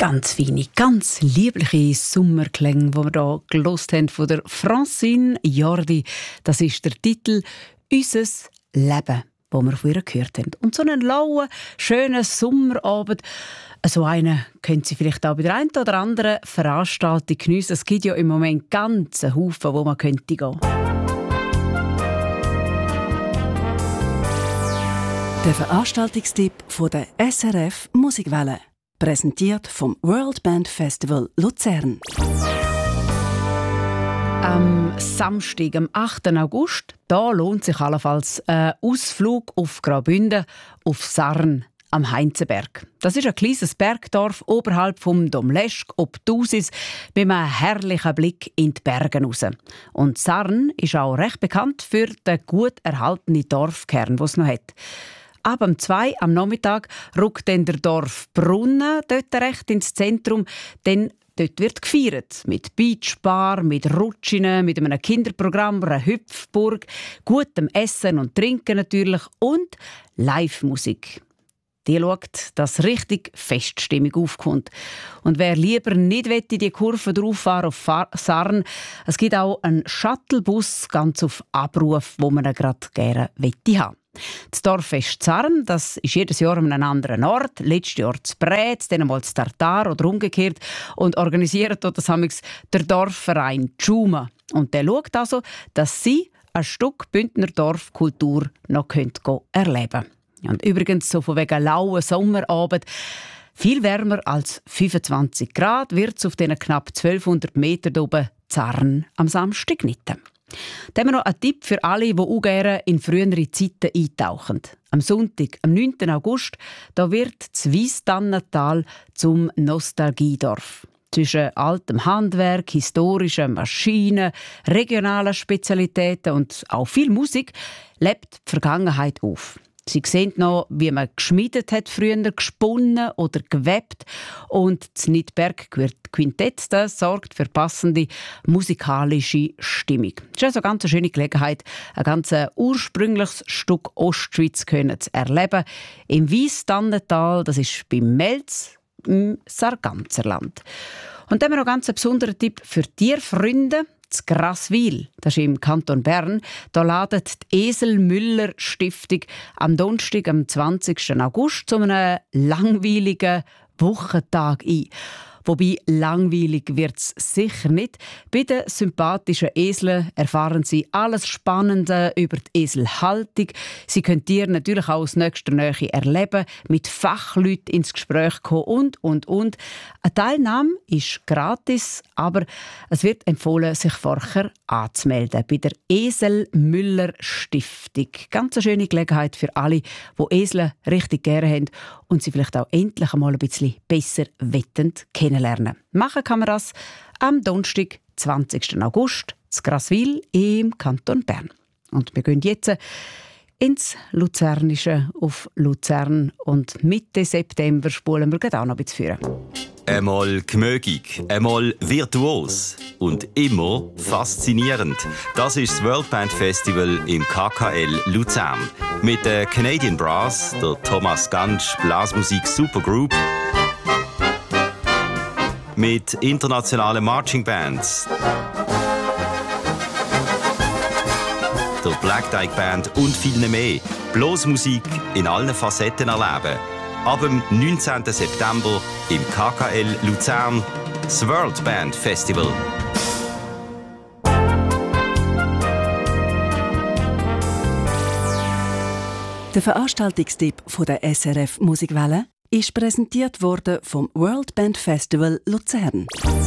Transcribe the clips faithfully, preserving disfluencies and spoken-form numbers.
Ganz feine, ganz liebliche Sommerklänge, die wir hier gehört haben von der Francine Jordi. Das ist der Titel «Unser Leben», wo wir von ihr gehört haben. Und so einen lauen, schönen Sommerabend, so einen können Sie vielleicht auch bei der einen oder anderen Veranstaltung geniessen. Es gibt ja im Moment ganze Haufen, wo man könnte gehen. Der Veranstaltungstipp von der S R F Musikwelle. Präsentiert vom World Band Festival Luzern. Am Samstag, am achten August, da lohnt sich allenfalls ein Ausflug auf Graubünden, auf Sarn am Heinzenberg. Das ist ein kleines Bergdorf oberhalb vom Domleschg ob Thusis mit einem herrlichen Blick in die Berge raus. Und Sarn ist auch recht bekannt für den gut erhaltenen Dorfkern, den es noch hat. Ab um zwei am Nachmittag rückt dann der Dorfbrunnen dort recht ins Zentrum, denn dort wird gefeiert. Mit Beachbar, mit Rutschen, mit einem Kinderprogramm, einer Hüpfburg, gutem Essen und Trinken natürlich und Live-Musik. Die schaut, dass richtig Feststimmung aufkommt. Und wer lieber nicht in die Kurve drauffahren auf Sarn, es gibt auch einen Shuttlebus ganz auf Abruf, wo man gerade gerne haben. Das Dorffest Sarn, das ist jedes Jahr an einem anderen Ort. Letztes Jahr zu Brez, dann einmal zu Tartar oder umgekehrt. Und organisiert dort das der Dorfverein Tschuma. Und der schaut also, dass sie ein Stück Bündner Dorfkultur noch erleben können. Und übrigens, so von wegen lauen Sommerabend, viel wärmer als fünfundzwanzig Grad wird es auf diesen knapp zwölfhundert Metern oben Sarn am Samstag nicht. Dann haben wir noch einen Tipp für alle, die auch gerne in frühere Zeiten eintauchen. Am Sonntag, am neunten August, da wird das Weisstannental zum Nostalgiedorf. Zwischen altem Handwerk, historischen Maschinen, regionalen Spezialitäten und auch viel Musik lebt die Vergangenheit auf. Sie sehen noch, wie man geschmiedet hat, früher gesponnen oder gewebt. Und das Nidberg Quintett das sorgt für passende musikalische Stimmung. Es ist also eine ganz schöne Gelegenheit, ein ganz ursprüngliches Stück Ostschweiz zu erleben. Im Weisstannental, das ist beim Melz, im Sarganserland. Und dann haben wir noch einen ganz besonderen Tipp für Tierfreunde. Das Graswil, das ist im Kanton Bern, da ladet die Esel-Müller-Stiftung am Donnerstag, am zwanzigsten August, zu einem langweiligen Wochentag ein. Wobei langweilig wird es sicher nicht. Bei den sympathischen Eseln erfahren Sie alles Spannende über die Eselhaltung. Sie können Tiere natürlich auch aus nächster Nähe erleben, mit Fachleuten ins Gespräch kommen und, und, und. Eine Teilnahme ist gratis, aber es wird empfohlen, sich vorher anzumelden bei der Esel-Müller-Stiftung. Ganz eine schöne Gelegenheit für alle, die Esel richtig gerne haben und sie vielleicht auch endlich einmal ein bisschen besser wettend kennenlernen. Machen kann man das am Donnerstag, zwanzigsten August, in Graswil im Kanton Bern. Und wir gehen jetzt ins Luzernische auf Luzern und Mitte September spulen wir gerade auch noch ein bisschen führen. Einmal gemögig, einmal virtuos und immer faszinierend. Das ist das World Band Festival im K K L Luzern. Mit der Canadian Brass, der Thomas Gansch Blasmusik Supergroup, mit internationalen Marching Bands, der Black Dyke Band und viel mehr. Blasmusik in allen Facetten erleben. Ab dem neunzehnten September im K K L Luzern, das World Band Festival. Der Veranstaltungstipp von der S R F Musikwelle ist präsentiert worden vom World Band Festival Luzern.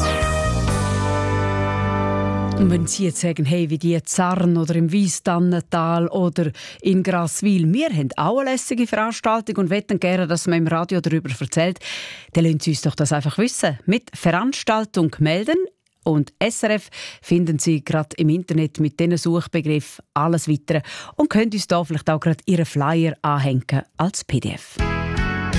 Und wenn Sie jetzt sagen, hey, wie die in Sarn oder im Weisstannental oder in Graswil, wir haben auch eine lässige Veranstaltung und möchten gerne, dass man im Radio darüber erzählt, dann lassen Sie uns doch das einfach wissen. Mit Veranstaltung melden. Und S R F finden Sie gerade im Internet mit diesen Suchbegriffen alles weitere und können uns da vielleicht auch gerade Ihren Flyer anhängen als P D F.